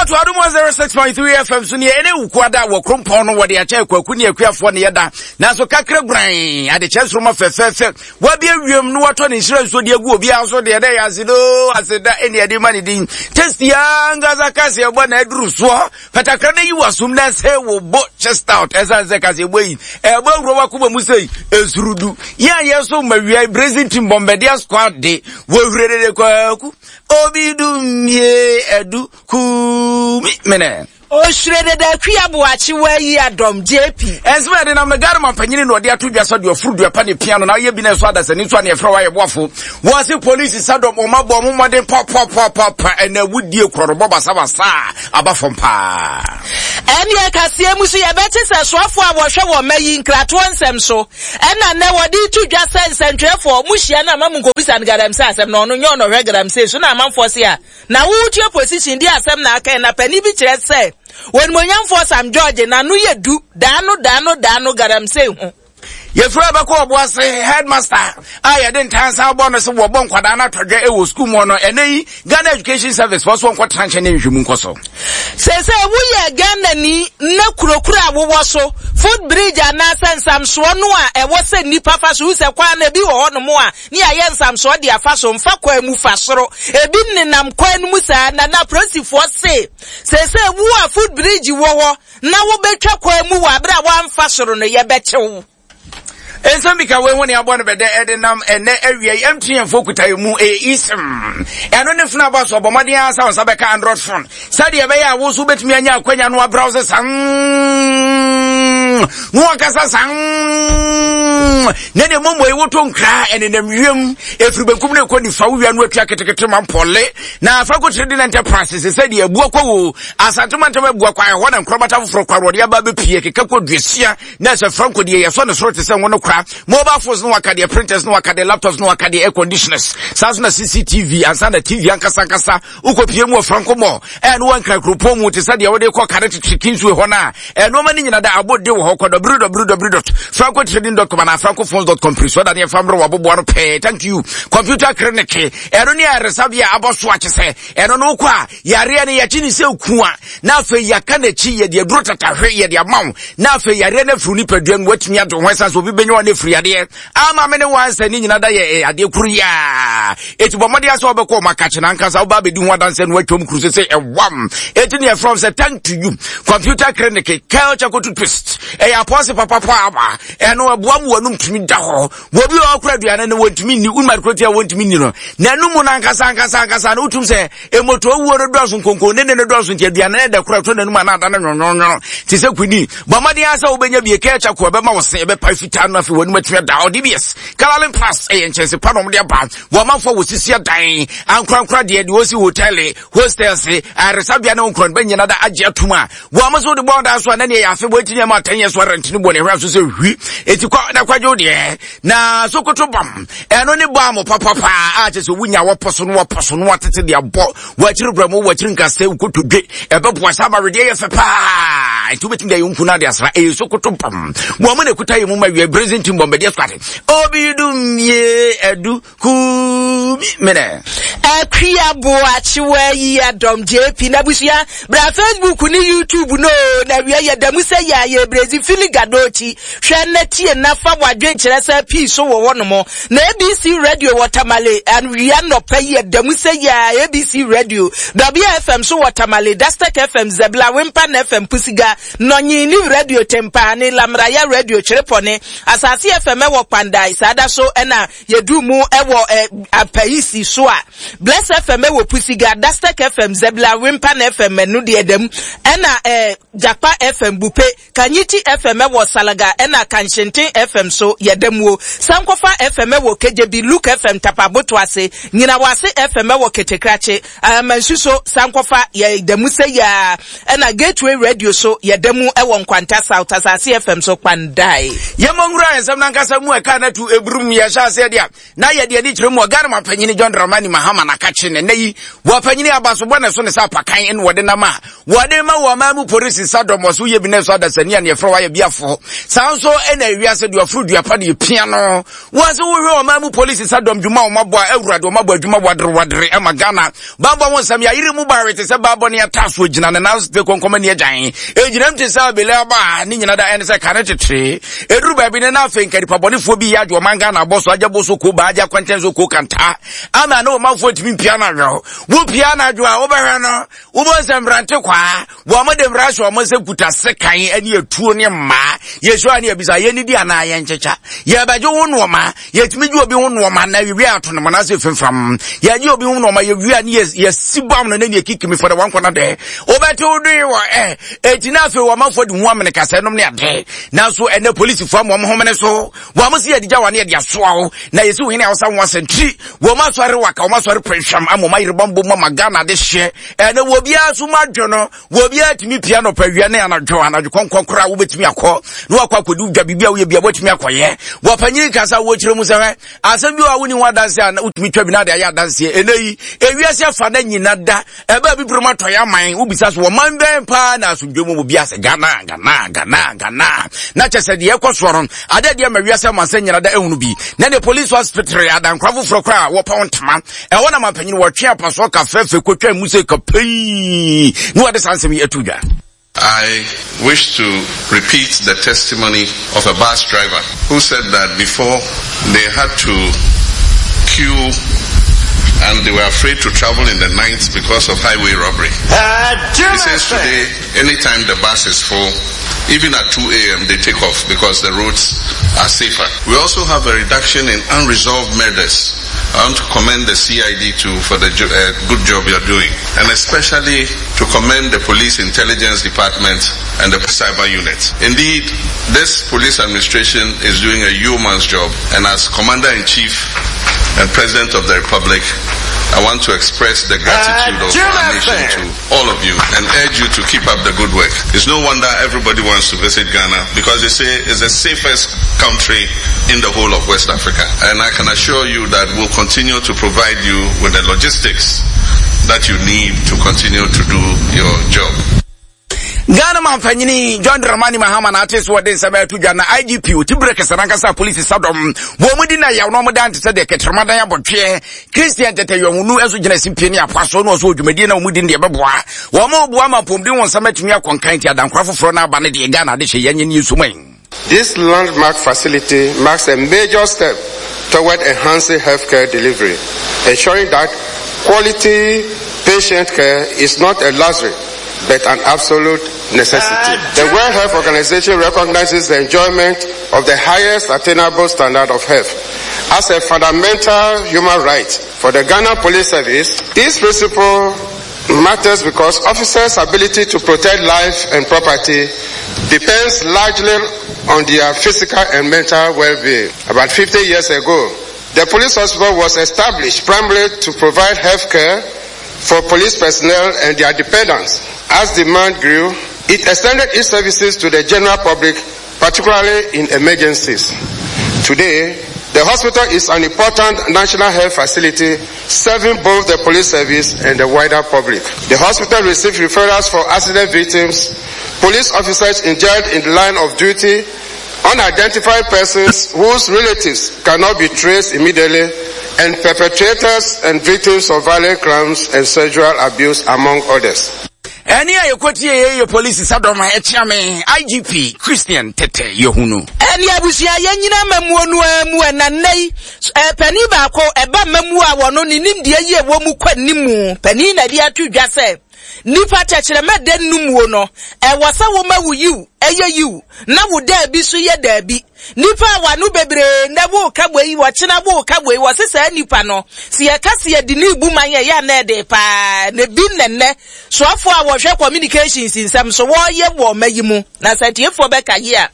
to Adum 106.3 FM so near any ukwada wo krompon no wo de acha kwaku ne akuafo ne yeda na so kakra gran ade chance roma fefe wa bia wiem no wato ne hira so de agu obi aso de dey asido aseda eni ade mani din test ya ngaza kase ebo na eduru so patakra na yi wasum na se wo bo chest out esa ze kase boyi ebo wuro wakuba musei esurudu ya yeso mawia brazil team bombardier squad de wo hurede kwaku obi dumie edu ku mene o shrede da kwiaboachi wa yi adom JP esme de na megare mampanyini no de atodwa so de ofuru pa ne piano na ye bi na so adasani so na ye fra wa ye boafo wo se police sadom o mabo mo modern pop na wudie krorobo basabasa abafom pa ene kasie musu ye beti se soafo abohwe wo mayi nkrato nsem so ena ne wodi tudwa sentwefo muhia na mamu nkobisa ngadam se asem no no nyo no hwegadam se so na amamfo se a na wutie position di asem na aka na pani bi kire se when monyam for Sam George na no ye du dano garam say hu ye fra ba ko obo ase headmaster aya den tansa bonus wo bon kwada na todwa e wo school mo no enei Ghana Education Service for so nko tranche ne nhwemu nkoso se wo ye Ghana ni na kurokura wo so food bridge na sensam so no a e wo se nipa fa so se kwa na bi wo ho no mo a ni aye nsam so de afa so mfa kwa mu fa soro ebi nenam kwa nu mu sa na prosifo se wo a food bridge wo ho na wo betwa kwa mu wa bra wa mfa soro no ye bechew Ensambika we woni abone bede edenam ene awie MTN fokuta mu ism eno ne funa ba so bomade ansa on sabeka Android phone sade e be ya wo so betumi anya akwanya no browser san no akasa san nene momo e woto nkra ene nam wiem efri benkum ne ko ni fa wia no atua ketekete mampole na fa ko trading enterprises sade e buo kwa wo asantuma ntama buo kwa ho na nkrobata foforo kwa rode aba be pie keka ko duasia na se franco de ye so ne sorte se wono mobile phones no wakade printers no wakade laptops no wakade air conditioners sans na CCTV and na TV ankasa ukopie mu franco mo no wanka kropo mu te sade wode ko kare tikinsu e ho na no mani nyina da abode wo ho ko www.francotrading.com na francophones.com so da ne famro wabobo no pay thank you computer clinic no ne resabia aboso akese no kwa yare ne yakini se kuwa na fe yakana chi ye de drotata hwe ye de amaw na fe yare na fru ni paduan watimi ado ho sanso obi benyo ne friade ama me ne wansa ni nyina da ye ade kuru ya etibomode aso obekọ makache na nkasa oba bedi ho adanse no atwom kuru se ewam etini from say thank to you computer clinic culture go to twist ya pose papa aba no aboam wanum tumi da ho obi okura duane ne wontumi ni unmar krotia wontumi ni no na numu na nkasa na utum se emoto owuo no doso nkonko ne doso ntia duane ne da kura to na numu na ada no ti se kuni bomode asa obenya bi culture ko be ma wo se be pa fita no afi woni matwa da ODBS Caroline Plus chance panom de ba wo manfo wo sisia dan ankrankra de osi hotel hostels resabia na onkron banyina da age atuma wo amaso de bonda so na ne ya afi bo tinye ma 10 years warrant ni bo ne hwa so se hwi eti kwa na kwajo de na sokoto bam eno ne bam papa a che so wunya wo poso no atete de abo wa chiribramo wa chirinka ukotodwe ebebo sama rede ye fepa eti betim de yunku na de asra sokoto bam wo mo ne kuta yemu ma wi Brazil team bombardier squad obi dumie edu ku mene kwiaboachi wa yi adom JP na busia bra Facebook ni YouTube no na wi ya damu se ya ye Brazil filigadochi hwe na tie na fa wadwen kire sa pi so wo wono mo na ABC radio watermale and we are no pay ya damu se ya ABC radio WFM so watermale Dastek FM Zebla Wimpan FM Pusiga nonyi ni radio tempane lamraya radio chirepone asasi FM wo pandai sada so ena yedumu ewo apaisi so a Bless FM wo Pusiga Dastek FM Zebla Wimpan FM enu de edem ena Japa FM Bupe Kanyiti FM wo Salaga ena Kanshintin FM so yedemwo Sankofa FM wo Kejebi Luke FM Tapaboto ase nyina wase FM wo Ketekrache mansuso Sankofa yedemu se ya ena Gateway Radio so yedemu ewo nkwanta South Asase FM so kwandai yemongura ensem nankasa mu eka na tu ebrum ya sha se dia na ye de di kyeremu Ghana mapanyini John Dramani Mahama na kache ne nayi wo panyini abaso ne so ne sa pakan en wode na ma wode ma wo ma mu police sadom so ye bi ne so adasani an ye fra wa ye biafo sanso ena wiase de ofru duapa de pia no wo so wo hwe wo ma mu police sadom dwuma wo mabo awurade wo mabo adwuma wadre ama Ghana babo won sam ya yire mu bare te se babo ne atafo gina ne na so konkoma ne agyan ejinam te sa bele aba ni nyina da en se kare tete eduru ba bi ne na afen kadi pabonefo bi ya adwo manga na boso ajaboso ko ba aja kwantenzo ko kanta ama na wo mafo timi pia na dwo wo pia na dwo a wo behwe no wo bo sembrante kwa wo mo de brasho mo se kuta sekan ani atuo ne ma yesu ani abisa ye ni di ana ye nchecha ye baje wo no ma ye timi ju obi wo no ma na wi ato no na se femfam ye ji obi wo no ma ye wi ani ye sibam no na ne kikimi for the one corner there obete wo do wo etina fe wo mafo de hu amene kase no ne ade na so ene police fo mo homene so wo mo se ye digya wane ye dia so awo na yesu hene awsa wo sentri wo ma sori waka wo ma sori prehwam amoma yirebambo ma Ghana de hye ene wo bia so madwo no wo bia timi pia no pawia na anadwo konkonkora wo betimi akọ no akwa kodu dwa bibia wo ye bia betimi akoye wo panyiri kasa wo kire mu se asem bi wa woni wadanse na utimi twa bi na de ya danse eneyi ewiase fa na nyina da eba bi broma to ya man wo bisa so wo man ben pa na asundwemu wo bia se Ghana na chese de ekosoron ade de ma wiase man se nyina da ehunu bi na the police hospital adankwafo frokra wo pa ontama e wona mapanyini wo twe apaso ka fefe kotwa muse ka pei no ade sansem etudwa. I wish to repeat the testimony of a bus driver who said that before they had to queue and they were afraid to travel in the night because of highway robbery. He says today, anytime the bus is full, even at 2 a.m. they take off because the roads are safer. We also have a reduction in unresolved murders. I want to commend the CID for the good job you're doing, and especially to commend the Police Intelligence Department and the Cyber Unit. Indeed, this police administration is doing a yeoman's job, and as Commander-in-Chief and President of the Republic, I want to express the gratitude of our nation to all of you and urge you to keep up the good work. It's no wonder everybody wants to visit Ghana because they say it's the safest country in the whole of West Africa. And I can assure you that we'll continue to provide you with the logistics that you need to continue to do your job. Ghana mapanyini John Dramani Mahama na ate so de sebe atudwa na IGP otibere kesanankasa police sadom wo mudi na ya no moda ante de ketremadan abotwe Christian tete yonunu eso gina simpie ni apaso no so odwumadi na mudi de beboa wo ma obuwa mapomdi won samatumi akonkan ti adankrafoforo na aba ne de Ghana de hye yenye ni suman. This landmark facility marks a major step toward enhancing healthcare delivery, ensuring that quality patient care is not a luxury but an absolute necessity. The World Health Organization recognizes the enjoyment of the highest attainable standard of health as a fundamental human right. For the Ghana Police Service, this principle matters because officers' ability to protect life and property depends largely on their physical and mental well-being. About 50 years ago, the police hospital was established primarily to provide health care for police personnel and their dependents. As demand grew, it extended its services to the general public, particularly in emergencies. Today, the hospital is an important national health facility serving both the police service and the wider public. The hospital receives referrals for accident victims, police officers injured in the line of duty, unidentified persons whose relatives cannot be traced immediately, and perpetrators and victims of violent crimes and sexual abuse, among others. Eni ayekoti ye police sadoma echiame IGP Christian Tete Yohunu. Eni abusia ye nyina mamuonu amu na nei pani ba ko eba mamu a wono ni nimde ye wo mu kwanimu pani na dia tudwa se nipa chechere mede numuo no wasa wo mawuyu eye yu na wo da bi so ye da bi nipa wanu bebre na wo kabwe wo chena wo kabwe wo sesa nipa no se ye kase ye di ni bu man ye ya na de pa na bi nenne so afo a wo hwe communications nsem so wo ye wo mayimu na satiefo be ka ye a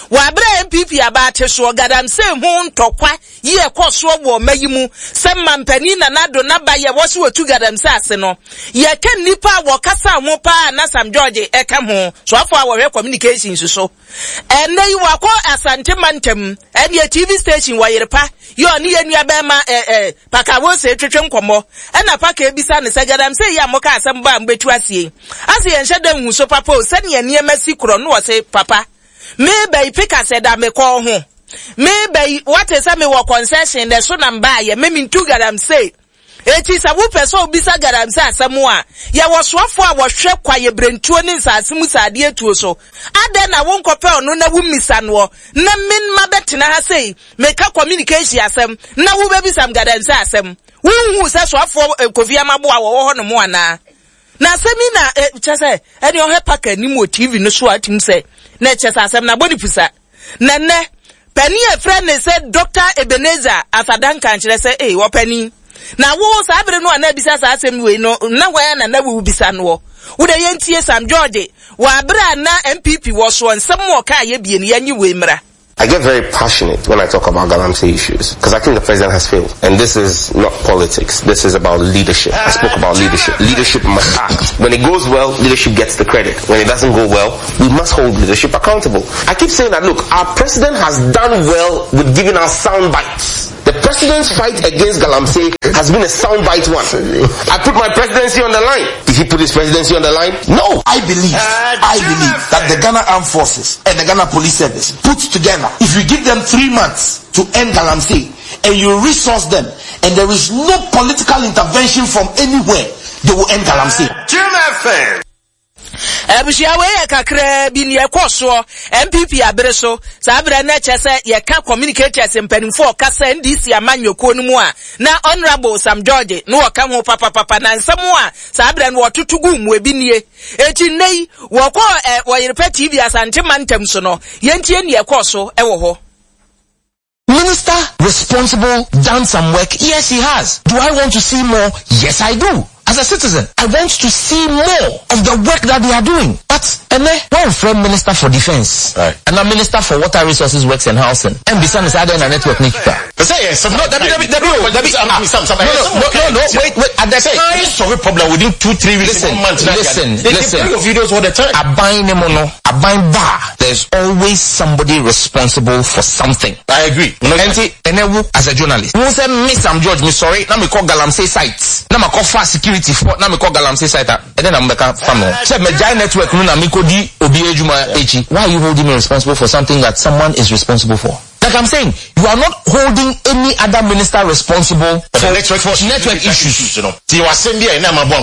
wa bra MPP abate so Galamsey hu ntokwa ye ekoso wo mayimu se mampani na nado na ba ye wo so wetu Galamsey ase no ye ken nipa wo kasa mo pa na Sam George eka ho so afọ awo communications so enei wako Asante Mantem ene TV station wa yerepa yo ni enua be ma pakawo se twetwe nkomo ena paka ebisa ne se Galamsey ya moka asem ba mbetu asie ase ye nhede hu so papa o se ne niema sikro no wo se papa me bay pika said that me call home. Me bay what is me wa concession the so number ye me mintu Galamsey. It is a whoop bisa Galamsey asamua. Ya was swafo a was hwe kwa ye brentuo ne nsase mu sade etuo so. Ade na won kopel no na wumisanwo. Na min mabetena ha sei. Meka communication asem. Na wo be bisa Galamsey asem. Wu se swafo Kofi Amabo a wo ho no mo ana. Na semina chese eni o he paka ni mo TV no so atim se na chese asem na body pusa na ne pani e friend ne se Dr. Ebenezer Asadanka nchire se wo pani na wo sa abere no na bisa sa asem we no na wa na wo bisa no wo de yentie Sam George wa abere na MPP wo so nsem wo ka ye bie ne yanyi we mra. I get very passionate when I talk about Galamsey issues because I think the president has failed. And this is not politics. This is about leadership. I spoke about leadership. Leadership must act. When it goes well, leadership gets the credit. When it doesn't go well, we must hold leadership accountable. I keep saying that, look, our president has done well with giving us sound bites. The president's fight against Galamsey has been a soundbite one. I put my presidency on the line. Did he put his presidency on the line? No. I believe that the Ghana Armed Forces and the Ghana Police Service put together, if you give them 3 months to end Galamsey and you resource them and there is no political intervention from anywhere, they will end Galamsey. Ebushia we kakra bi ne ekoso MPP abreso sabra na chese ye ka communicators mpanimfo kasa NDC amanyoko no mu a na honorable Sam George no waka ho papa na nsemu a sabra no wotutugu mu ebinie eti nei woko woyerpe TV Asante Mantem so no yentie ne ekoso ewo ho. Minister responsible done some work? Yes, he has. Do I want to see more? Yes, I do. As a citizen, I want to see more of the work that they are doing. But, one friend Minister for Defense, right, and a Minister for Water Resources, Works and Housing, and Bisan is adding a network Nikita. Wait, at the time, solve a problem within 2-3 weeks. Listen, videos all the time. A buying bar, there's always somebody responsible for something. I agree. As a journalist, you say, Miss Sam George, me sorry, now me call Galamsey sites. Now me call fast security for, now me call Galamsey site. And then I'm back from home. Say, me giant network, no, me kodi obi ejuma echi. Why are you holding me responsible for something that someone is responsible for? Like I'm saying, you are not holding any other minister responsible for network issues. You know, you are saying here, I'm a boy,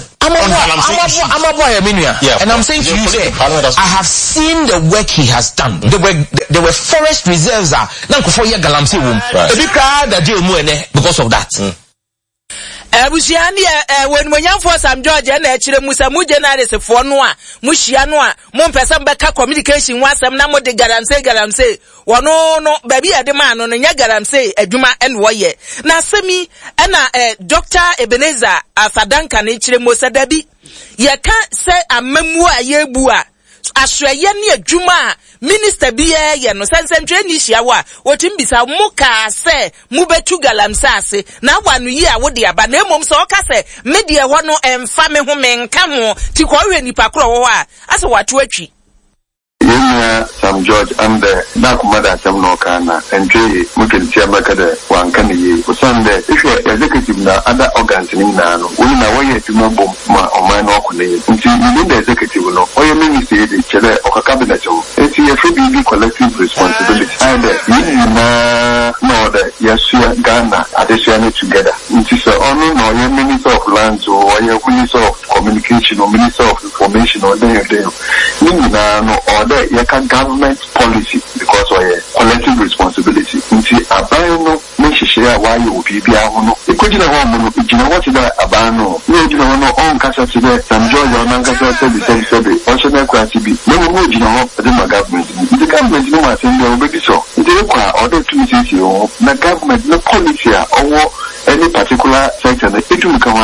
and I'm saying to you, say, I have seen the work he has done. There were forest reserves now for your Galamsey room. Because of that. Ebusiani when for Sam George and Echire Musa Mujenaris for Noa, Mushianoa, Mompesa Beka communication was some namo de Galamsey, no, baby a demand on a Galamsey, a Juma and Waye. Na semi, and Dr. Ebenezer, Asadanka Echire Musa Debi. Ye can't say a memoir ye bua. Aswayeni Juma minister biye ye no sensentre ni hia wotimbisa muka se mubetu Galamsey na wanu yi a wode aba na emom se oka se me de ho no emfa me ho menka ho ti ko hwe nipa kro wo a ase watu atwi Sam George and na kumada sam no kana enje mukin tia maka da wanka ne yi kusan da if you executive na other organs ni na no woni na waye tuma bom ma oman no ko ne nti ni the executive no oye ministry dey chere o cabinet o enti e fi bi collective responsibility and you na no that yesia Ghana addition together nti so ono no oye minister of lands o oye minister of communication or minister of information or there ni na no order yaka government policy because of collective responsibility. Nti aban no me hihire why you bibia ho no. Ekojina ho mo no ejina what da aban no. No ejina ho no on kasa ti be Sam George on kasa se bi o se na kwa ti bi. No mo ejina ho de ma government. The government no ma se dey obebi so. Nti kwa order to me na government no policy a owo any particular sector na etu ka wansam.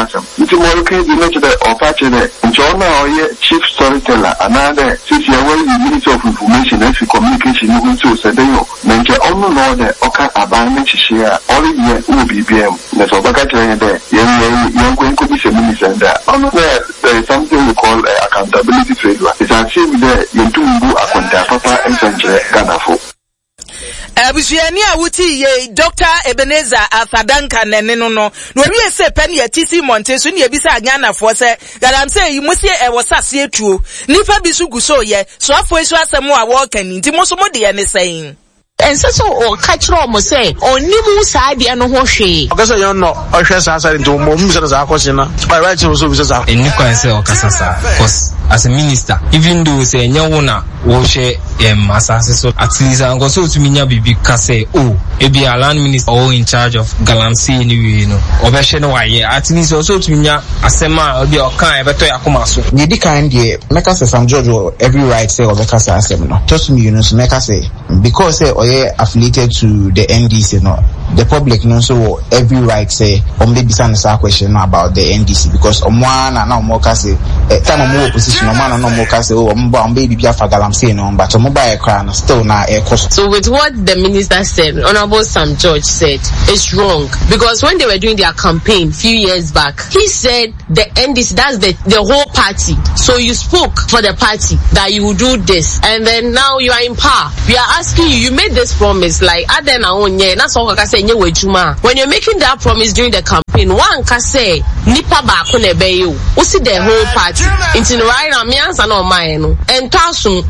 nti mo okay di no to the opache there njo na oye chief storyteller another since you are Minister of Information and Communication no so say dey yo nje onu no de oka aban shishia all year UBBM na so baka tell there you going to be a minister there onu there is something we call accountability framework. It's a shame that you do akonta papa ensanche Ghana. Abusuani awuti ye Dr. Ebenezer Afadanka nene no we say pen ye TC Monte so ne bisa Ghana for say gadam say yimusie e wosase etuo nipa bisu guso ye so afo isu asemu a wo kan nti mo so mo de ne saying and so o catch mo say onimu sa de no ho hwe okasa yon no ohwe sa sa nti mo mu se sa akosi na by right so bisa sa eni kwan say okasa sa cause as a minister even though say nyawona wo share asase so at least ango so to minya bibi ka say oh ebi land minister all in charge of Galamsey anyway no obehwe no waye at least also to minya asema obi okan e beto yakoma so ye di kind dey make us Sam George every right say obeka say asem no just me you know so make us say because say affiliated to the NDC no the public no so every right say maybe some question about the NDC because one and now more say time more opposition man no more say oh baby be for Galamsey no but mobile crown still na cost. So with what the minister said, Honorable Sam George said, it's wrong because when they were doing their campaign few years back, he said the NDC, that's the whole party. So you spoke for the party that you will do this, and then now you are in power. We are asking you made this promise like Adena onye na so ka say nye wejuma. When you're making that promise during the campaign, one ka say nipa ba ko na be you. We see the whole party. Into right now me answer no mind no. And tasun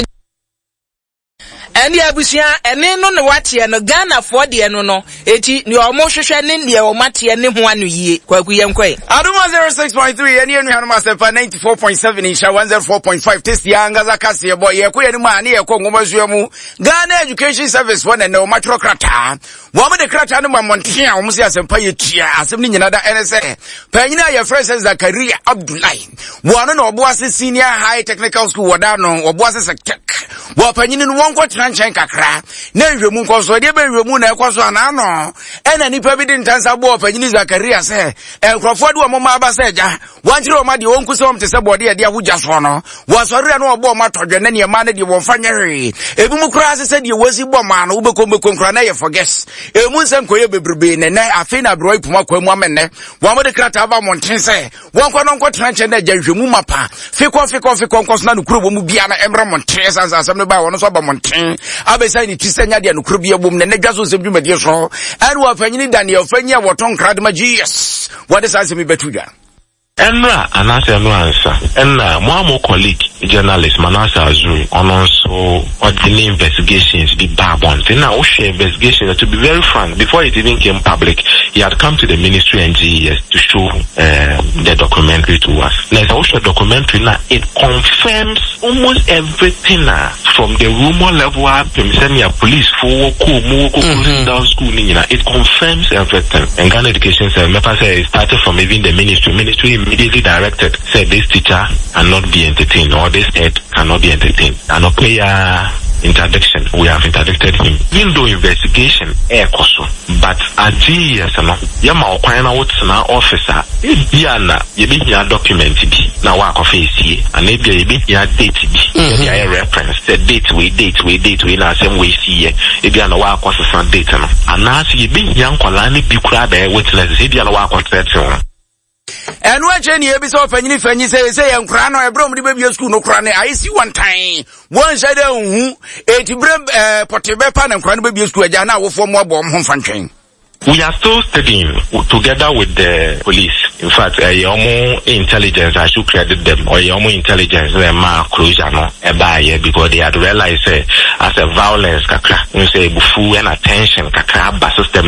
Eni abusia ene no ne watie no Ghana for de no eti ne omo hwehwe ne ne o matie ne ho anu yie kwaku yenkwe Aduma 06.3 eni enu hanu masefa 94.7 insha 104.5 test yanga za kase boy ye ko yenu ma ne ye ko ngomazua mu Ghana Education Service one ne o matro krata wo me de krata no mamonte a wo se asempa ye tua asem ni nyina da NSA panyina ye fresh Zakaria Abdullahi wo no no oboase senior high technical school wada no oboase sectech wo panyina no won ko nchen kakra na hwemu nkoso de be hwemu na ekoso ana no ena nipa bi de ntansa bo opanyini Zakaria se enkrofo de omoma aba se ja wanchire oma de onku se omte se bode de ahugya so no wasore na obo matodwe na ne ma na de wonfanya hwe ebi mu kra se de wasi bo ma no ubeko nkra na ye forget emu nsem koye bebrebe ne na afi na bro ipuma kwamu amene wo mo de krata aba monten se wonko no nko tranche na ja hwemu mapa fiko nkoso na nukuro bo mu bia na emra monten sansa asem no ba wono so ba monten abesa ni tisenya de nukuro bia bom ne dwaso nsem dwumade so anu afanyini Daniel fanya woton kradma GS what is asem betudwa Enra anasa no answer. Enra mo colleague journalist Manasa Azuri on also ordinary investigations be barbon. Now share investigation to be very frank before it even came public. He had come to the ministry and GES to show the documentary to us. Now also documentary now it confirms almost everything from the rumor level up to police for down school. It confirms everything. And Ghana Education Service it started from even the ministry immediately directed, said this teacher cannot be entertained or this head cannot be entertained. And no player interdiction, we have interdicted him. Even though investigation but at GES yama okwana what's na officer biana yebi ya document bi na wa office and yebi ya date bi ya reference the date we na same we see ebi na wa kwasa date no anas yebi ya nkwala ne bi kura da witness ebi na wa kwasa enu ache ni ebi so fanyi say enkura no ebro mdi baby school no kura ne I see one time one side hu etibrem potebe pa na enkura no baby school aja na wo fo mo abom ho fantwen. We are still studying together with the police. In fact, yomo intelligence, I should credit them, or yomo intelligence, cruiser no, because they had realized as a violence, kakra, you say bufu and attention, kakra, bus system,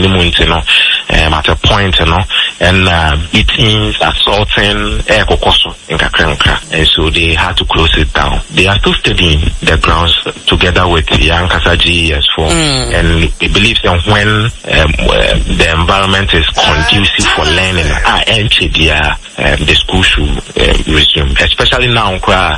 at a point, and beatings, assaulting, kokoso, in kakra, and so they had to close it down. They are still studying the grounds together with Yankasa GES4, and we believe that when the environment is conducive for learning, the school should resume. Especially now,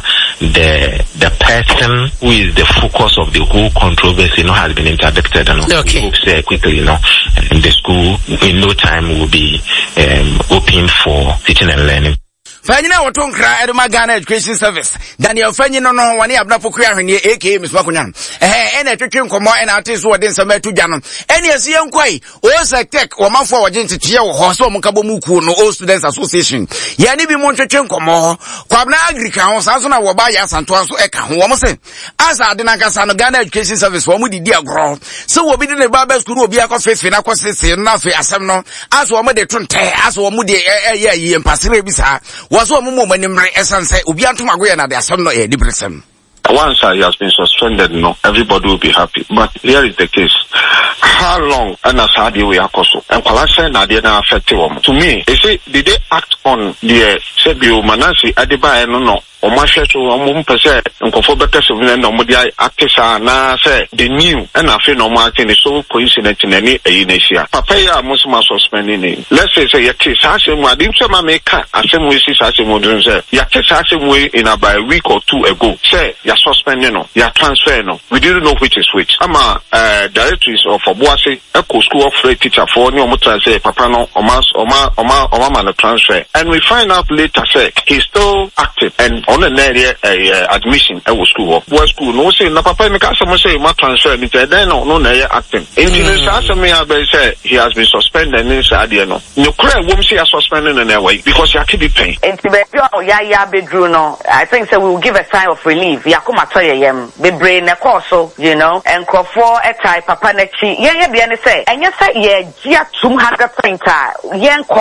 the person who is the focus of the whole controversy, has been interdicted, and we hope quickly, and the school in no time will be open for teaching and learning. Fanyina watonkra Edema Ghana Education Service. Daniel Fanyina no wani abna pokuya hwenye aka Miss Makunyan. Ene twetwe nkomo ena artist wo den sama tu dwanom. Ene esi enkwai o sectec wo manfo wo gentete wo ho so mukabo muku no All Students Association. Ya ni bi mo twetwe nkomo kwabna agrika ho sa so na wo ba ya santo so eka ho wo mo se asa ade na kasa no Ghana Education Service wo mu didi agro. So wo bi de ba school obi akofefe na kosese na fe asem no aso wo mo de tonte aso wo mu de ye empasire bi sa waso mo manimre esanse obi antoma go na de asem no e dibresem. Once he has been suspended, everybody will be happy. But here is the case. How long and as hard we are also. And Kwalasha Nadia affected them. To me, they say, did they act on the Sebio Manasi Adiba no. O mashe to omo mpese nkofo better sevene na omo dia akesa na say the new and afi no martin so coincident na ni eyinehia papa ya musuma suspending. Let's say your case asem adi ma make asem we see asem odun say your case asem we in about a week or two ago say you suspending no you transfer no we didn't know which is which ama directories of Obuasi Eco School of Free Teacher for ni omo transfer papa no oma man transfer and we find out later say he's still active and on an area admission at school. What school? No say na papa make someone say my transfer. Me say then no acting. Incident me say he has been suspended and say ade no. No cry wom say suspended in that way because you keep paying. Ya bedru no. I think so we will give a sign of relief. Ya come atoye yem. Be brain na course, you know. And crofo e type papa na chi. Ye bia ne say. Enya say ye gia 200 printer. Yen ko